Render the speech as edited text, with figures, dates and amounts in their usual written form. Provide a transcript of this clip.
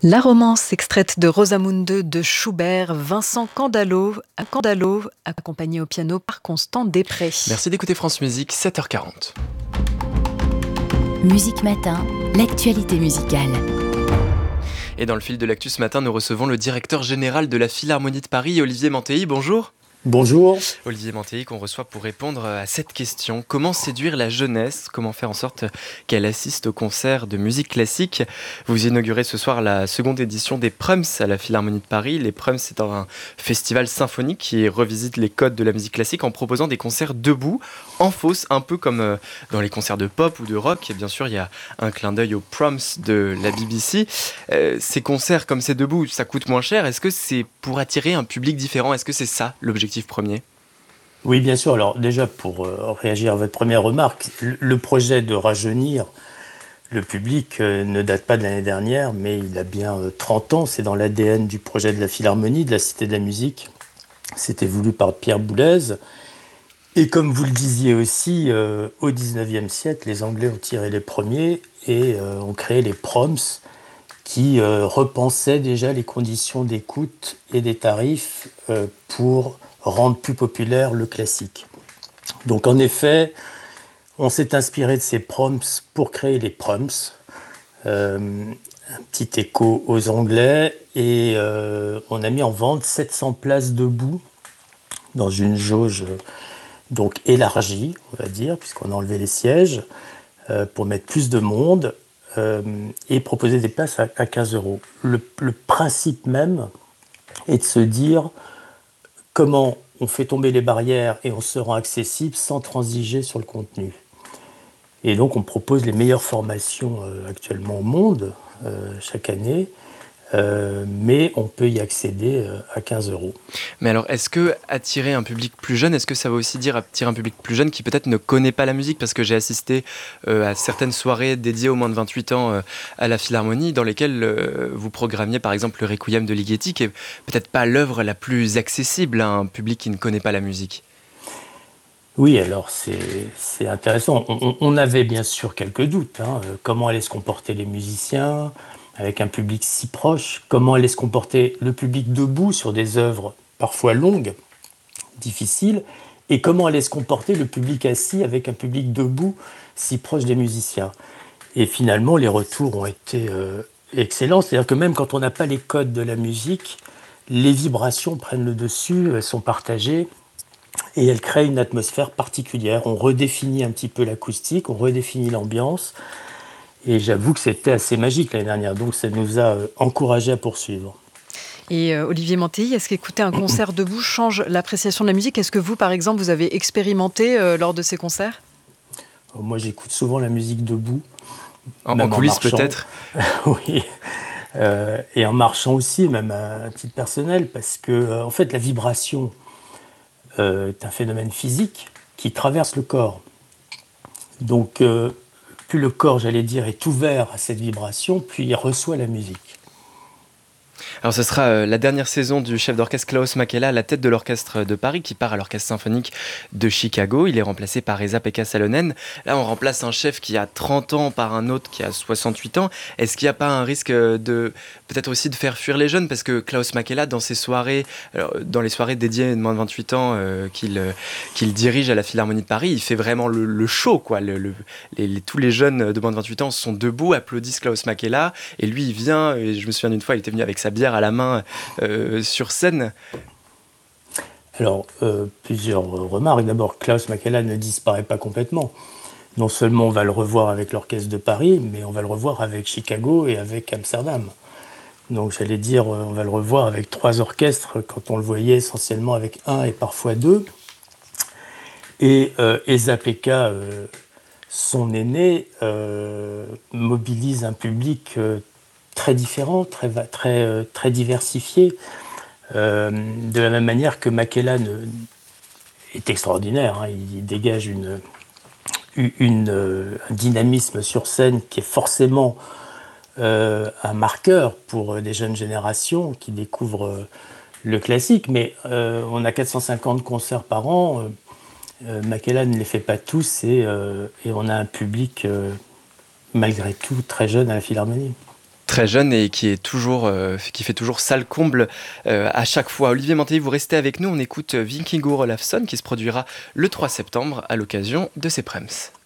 La romance extraite de Rosamunde de Schubert, Vincent Candalo, accompagné au piano par Constant Després. Merci d'écouter France Musique, 7h40. Musique Matin, l'actualité musicale. Et dans le fil de l'actu ce matin, nous recevons le directeur général de la Philharmonie de Paris, Olivier Mantéi. Bonjour. Bonjour. Olivier Mantéi qu'on reçoit pour répondre à cette question. Comment séduire la jeunesse ? Comment faire en sorte qu'elle assiste au concert de musique classique ? Vous inaugurez ce soir la seconde édition des Prums à la Philharmonie de Paris. Les Prums, c'est un festival symphonique qui revisite les codes de la musique classique en proposant des concerts debout, en fosse, un peu comme dans les concerts de pop ou de rock. Et bien sûr, il y a un clin d'œil aux Prums de la BBC. Ces concerts comme c'est debout, ça coûte moins cher. Est-ce que c'est pour attirer un public différent ? Est-ce que c'est ça l'objectif premier ? Oui, bien sûr. Alors déjà, pour réagir à votre première remarque, le projet de rajeunir le public ne date pas de l'année dernière, mais il a bien 30 ans. C'est dans l'ADN du projet de la Philharmonie, de la Cité de la Musique. C'était voulu par Pierre Boulez. Et comme vous le disiez aussi, au XIXe siècle, les Anglais ont tiré les premiers et ont créé les Proms, qui repensaient déjà les conditions d'écoute et des tarifs pour rendre plus populaire le classique. Donc en effet, on s'est inspiré de ces proms pour créer les Prums, un petit écho aux Anglais, et on a mis en vente 700 places debout dans une jauge donc élargie, on va dire, puisqu'on a enlevé les sièges, pour mettre plus de monde et proposer des places à 15 euros. Le principe même est de se dire comment on fait tomber les barrières et on se rend accessible sans transiger sur le contenu. Et donc on propose les meilleures formations actuellement au monde chaque année, mais on peut y accéder à 15 euros. Mais alors, est-ce que attirer un public plus jeune, est-ce que ça veut aussi dire attirer un public plus jeune qui peut-être ne connaît pas la musique ? Parce que j'ai assisté à certaines soirées dédiées aux moins de 28 ans à la Philharmonie, dans lesquelles vous programmiez par exemple le Requiem de Ligeti, qui est peut-être pas l'œuvre la plus accessible à un public qui ne connaît pas la musique. Oui, alors c'est intéressant. On avait bien sûr quelques doutes. Comment allaient se comporter les musiciens avec un public si proche ? Comment allait se comporter le public debout sur des œuvres parfois longues, difficiles ? Et comment allait se comporter le public assis avec un public debout si proche des musiciens ? Et finalement, les retours ont été excellents. C'est-à-dire que même quand on n'a pas les codes de la musique, les vibrations prennent le dessus, elles sont partagées. Et elle crée une atmosphère particulière. On redéfinit un petit peu l'acoustique, on redéfinit l'ambiance. Et j'avoue que c'était assez magique l'année dernière. Donc ça nous a encouragés à poursuivre. Et Olivier Mantéi, est-ce qu'écouter un concert debout change l'appréciation de la musique ? Est-ce que vous, par exemple, vous avez expérimenté lors de ces concerts ? Moi, j'écoute souvent la musique debout. En coulisses peut-être ? Oui. Et en marchant aussi, même à titre personnel, parce que en fait, la vibration est un phénomène physique qui traverse le corps. Donc, plus le corps, j'allais dire, est ouvert à cette vibration, plus il reçoit la musique. Alors ce sera la dernière saison du chef d'orchestre Klaus Makela à la tête de l'orchestre de Paris qui part à l'orchestre symphonique de Chicago. Il est remplacé par Esa-Pekka Salonen. Là on remplace un chef qui a 30 ans par un autre qui a 68 ans. Est-ce qu'il n'y a pas un risque de peut-être aussi de faire fuir les jeunes ? Parce que Klaus Makela dans ses soirées, dans les soirées dédiées de moins de 28 ans qu'il dirige à la Philharmonie de Paris, il fait vraiment le show, quoi. Tous les jeunes de moins de 28 ans sont debout, applaudissent Klaus Makela et lui il vient, et je me souviens d'une fois il était venu avec sa bière à la main sur scène. Alors, plusieurs remarques. D'abord, Klaus Makela ne disparaît pas complètement. Non seulement on va le revoir avec l'Orchestre de Paris, mais on va le revoir avec Chicago et avec Amsterdam. Donc j'allais dire, on va le revoir avec 3 orchestres quand on le voyait essentiellement avec 1 et parfois 2. Et Esa-Pekka, son aîné, mobilise un public très différent, très diversifié, de la même manière que Makela est extraordinaire. Il dégage un dynamisme sur scène qui est forcément un marqueur pour des jeunes générations qui découvrent le classique. Mais on a 450 concerts par an. Makela ne les fait pas tous et on a un public malgré tout très jeune à la Philharmonie. Très jeune et qui fait toujours salle comble à chaque fois. Olivier Mantelli, vous restez avec nous. On écoute Vikingur Olafsson qui se produira le 3 septembre à l'occasion de ses Prems.